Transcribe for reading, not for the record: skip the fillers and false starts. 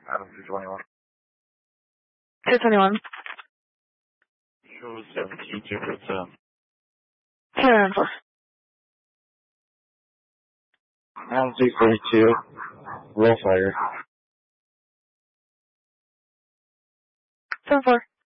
Adam 221. 221. Show 17, 204. Adam 242. Roll fire. 74.